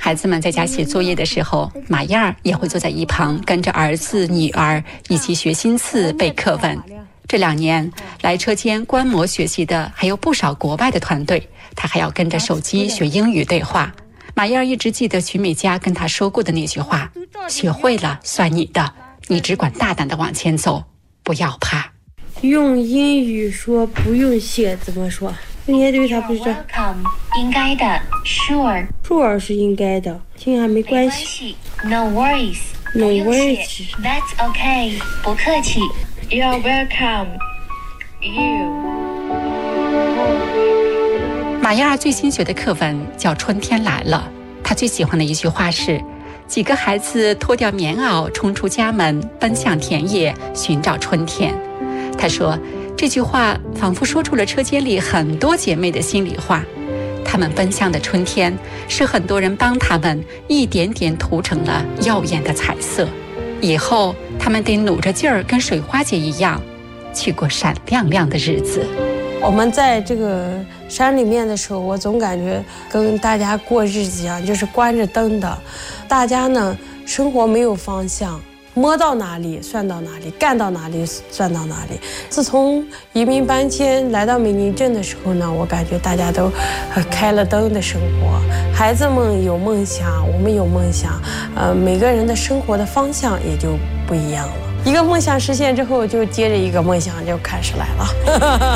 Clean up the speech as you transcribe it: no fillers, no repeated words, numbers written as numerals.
孩子们在家写作业的时候，马燕儿也会坐在一旁，跟着儿子、女儿一起学新词、背课文。这2年来车间观摩学习的还有不少国外的团队，他还要跟着手机学英语对话。马燕儿一直记得曲美嘉跟他说过的那句话：学会了算你的，你只管大胆地往前走，不要怕。 用英语说不用写怎么说？应该对他不是 Welcome 应该的 Sure 是应该的，听还没关系 No worries No worries That's okay 不客气 You're welcome You 马燕儿最新学的课文叫《春天来了》，她最喜欢的一句话是：几个孩子脱掉棉袄，冲出家门，奔向田野，寻找春天。她说，这句话仿佛说出了车间里很多姐妹的心里话。她们奔向的春天，是很多人帮她们一点点涂成了耀眼的彩色。以后，她们得努着劲儿，跟水花姐一样，去过闪亮亮的日子。 我们在这个山里面的时候，我总感觉跟大家过日子一样，就是关着灯的。大家呢，生活没有方向，摸到哪里算到哪里，干到哪里算到哪里。自从移民搬迁来到美宁镇的时候呢，我感觉大家都开了灯的生活，孩子们有梦想，我们有梦想，每个人的生活的方向也就不一样了。一个梦想实现之后，就接着一个梦想就开始来了。